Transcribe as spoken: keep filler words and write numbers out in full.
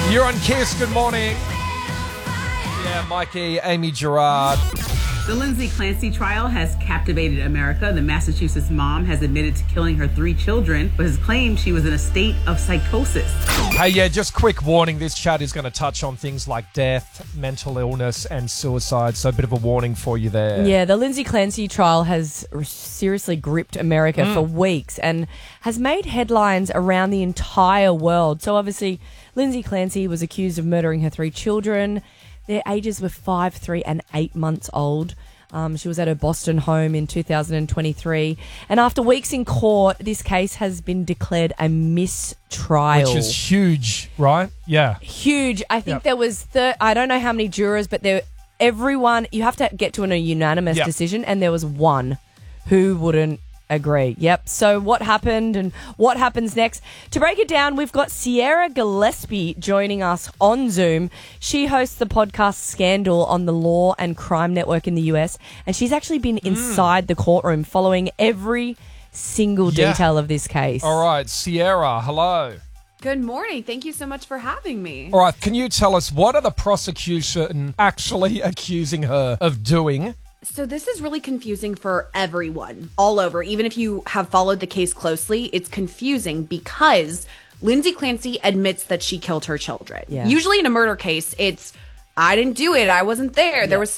You're on Kiss. Good morning. Yeah, Mikey, Amy Gerard. The Lindsay Clancy trial has captivated America. The Massachusetts mom has admitted to killing her three children, but has claimed she was in a state of psychosis. Hey, yeah, just quick warning. This chat is going to touch on things like death, mental illness, and suicide. So a bit of a warning for you there. Yeah, the Lindsay Clancy trial has seriously gripped America mm. for weeks and has made headlines around the entire world. So obviously, Lindsay Clancy was accused of murdering her three children. Their ages were five, three, and eight months old. Um, she was at her Boston home in two thousand twenty-three. And after weeks in court, this case has been declared a mistrial. Which is huge, right? Yeah. Huge. I think yep. there was, thir- I don't know how many jurors, but there, everyone, you have to get to an, a unanimous yep. decision, and there was one who wouldn't agree. Yep. So what happened and what happens next? To break it down, we've got Sierra Gillespie joining us on Zoom. She hosts the podcast Scandal on the Law and Crime Network in the U S, and she's actually been inside mm. the courtroom following every single yeah. detail of this case. All right, Sierra, hello. Good morning. Thank you so much for having me. All right, can you tell us what are the prosecution actually accusing her of doing? So this is really confusing for everyone all over. Even if you have followed the case closely, it's confusing because Lindsay Clancy admits that she killed her children. Yeah. Usually in a murder case, it's, I didn't do it. I wasn't there. Yeah. There was